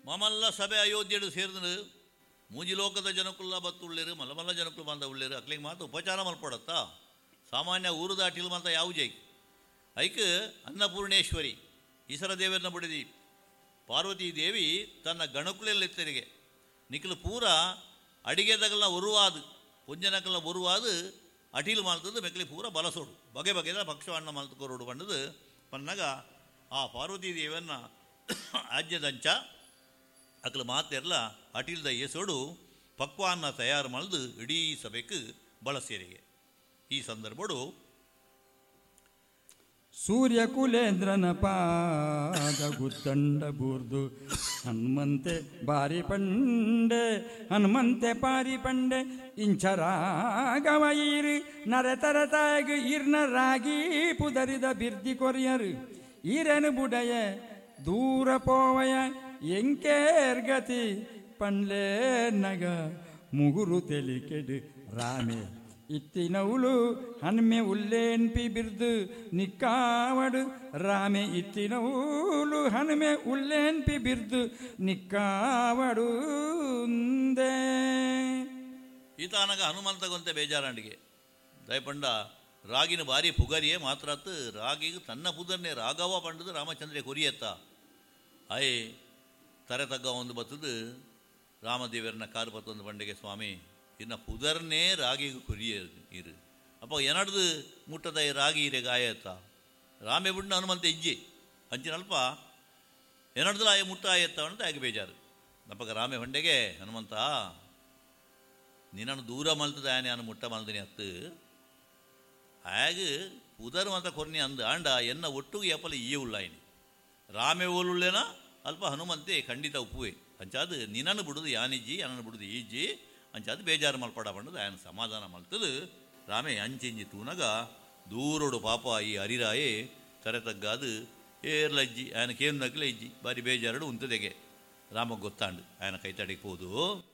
ಮಮಲ್ಲ ಸಭೆ ಅಯೋಧ್ಯೆಡು ಸೇರಿದ್ರು ಮೂಜಿ ಲೋಕದ ಜನಕ್ಕುಲ್ಲ ಬತ್ತುಳ್ಳೇರು ಮಲ್ಲ ಜನಕ್ಕಳು ಬಂದ ಉಳ್ಳೇರು ಅಕ್ಲಿಗೆ ಮಾತ್ರ ಉಪಚಾರ ಮಲ್ಪಡತ್ತಾ ಸಾಮಾನ್ಯ ಊರು ದಾಟಿಲ್ ಮಾತ್ರ ಯಾವ ಜೈ ಐಕ್ ಅನ್ನಪೂರ್ಣೇಶ್ವರಿ ಈಶ್ವರ ದೇವರನ್ನ ಬಿಡಿದಿ ಪಾರ್ವತೀ ದೇವಿ ತನ್ನ ಗಣಕುಲೆತ್ತೆರಿಗೆ ನಿಖಲು ಪೂರ ಅಡಿಗೆದಗಲ್ಲ ಒರುವಾದು ಪುಂಜನಕಲ್ಲ ಒರುವಾದು ಅಟೀಲ್ ಮಾಲ್ತದ್ದು ಮೆಕ್ಲಿ ಪೂರ ಬಲಸೋಡು ಬಗೆ ಬಗೆದ ಪಕ್ಷವಣ್ಣ ಮಾಲ್ತುಕೋರೋಡು ಬಂಡದು ಪನ್ನಾಗ ಆ ಪಾರ್ವತೀ ದೇವಿಯನ್ನ ಆಜ್ಯದಂಚ ಅಕ್ಲು ಮಾತೆರ್ಲ ಅಟೀಲ್ದ ಎಸೋಡು ಪಕ್ವಾನ್ನ ತಯಾರು ಮಾಡಿದು ಇಡೀ ಸಭೆಗೆ ಬಳಸ್ಯರಿಗೆ ಈ ಸಂದರ್ಭಡು ಸೂರ್ಯಕುಲೇಂದ್ರನ ಪಾದ ಗುತ್ತಂಡ ಬೂರ್ದು ಹನುಮಂತೆ ಬಾರಿ ಪಾರಿ ಇಂಚರಾಗವಯಿರು ನರತರತಾಗ ಇರ್ನ ರಾಗಿ ಪುದರಿದ ಬಿರ್ದಿ ಕೊರಿಯರು ಈರನು ಬುಡಯ ದೂರ ಪೋವಯ ಎಂಕೇರ್ಗತಿ ಪಂಡ್ಲೇ ನಗ ಮುಗುರು ತೆಲಿಕೆಡು ರಾಮೇ ಇತ್ತಿನವುಲು ಹನ್ಮೆ ಉಲ್ಲೇನ್ಪಿ ಬಿರ್ದು ನಿಕ್ಕಾವಡು ರಾಮೆ ಇತ್ತಿನವುಲು ಹನ್ಮೆ ಉಲ್ಲೇನ್ಪಿ ಬಿರ್ದು ನಿಕ್ಕಾವಡು ಈತಾನಗ ಹನುಮಂತಗೊಂತೆ ಬೇಜಾರಂಡಿಗೆ ದಯಪಂಡ ರಾಗಿನ ಭಾರಿ ಪುಗರಿಯೇ ಮಾತ್ರತ್ತು ರಾಗಿಗೆ ತನ್ನ ಪುದರ್ನೆ ರಾಘವ ಪಂಡದು ರಾಮಚಂದ್ರ ಕೊರಿಯತ್ತ ಅಯೇ ತರೆ ತಗ್ಗ ಒಂದು ಬತ್ತದು ರಾಮದೇವರನ್ನ ಕಾರು ಬತ್ತೊಂದು ಬಂಡೆಗೆ ಸ್ವಾಮಿ ಇನ್ನು ಪುದರ್ನೇ ರಾಗಿಗೆ ಕುರಿಯ ಇರು ಅಪ್ಪ ಏನಡ್ದು ಮುಟ್ಟದ ರಾಗಿ ಇರೆ ಗಾಯತ್ತ ರಾಮೆ ಬಿಡ್ನ ಹನುಮಂತ ಇಜ್ಜಿ ಅಂಚಿನಲ್ಪ ಏನಡ್ದು ಆಯ ಮುಟ್ಟ ಆಯತ್ತ ಅಂತ ಆಗ ಬೇಜಾರು ನಪ್ಪಗ ರಾಮೆ ಹೊಂಡೆಗೆ ಹನುಮಂತ ನಿನ್ನನ್ನು ದೂರ ಮಲ್ತದ ನಾನು ಮುಟ್ಟ ಮಲ್ದಿನಿ ಅತ್ತು ಆಗ ಪುದರ್ ಮಾತ್ರ ಕೊರ್ನಿ ಅಂದ ಆಂಡ ಎನ್ನ ಒಟ್ಟಿಗೆ ಎಪ್ಪಲ ಈ ಉಳ್ಳಾಯಿನಿ ರಾಮೆ ಓಲುಳ್ಳೇನ ಅಲ್ಪ ಹನುಮಂತೆ ಖಂಡಿತ ಉಪ್ಪುವೆ ಅಂಚಾದು ನಿನ್ನನ್ನು ಬಿಡುದು ಯಾನಿಜ್ಜಿ ಅನ್ನನ್ನು ಬಿಡುದು ಈಜ್ಜಿ ಅಂಚಾದು ಬೇಜಾರು ಮಲ್ಪಡ ಬಂಡದು ಆಯನ ಸಮಾಧಾನ ಮಲ್ತದು ರಾಮೆ ಅಂಚಿಂಜಿ ತೂನಗ ದೂರೋಡು ಪಾಪ ಈ ಹರಿರಾಯೇ ತರೆತಗ್ಗಾದು ಏರ್ಲಜ್ಜಿ ಆಯನ ಕೇಂದ್ರಕ್ಲೆ ಇಜ್ಜಿ ಬಾರಿ ಬೇಜಾರಡು ಉಂತದೆಗೆ ರಾಮ ಗೊತ್ತಾಂಡು ಆಯನ ಕೈತಡಿಗೆ ಹೋದು